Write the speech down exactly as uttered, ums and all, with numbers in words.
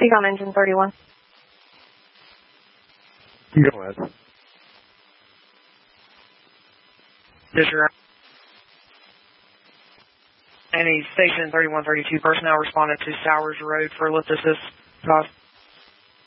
Seacom engine thirty-one. Go ahead. Disregard. Any station thirty-one thirty-two personnel responded to Sowers Road for ellipsis. Cost.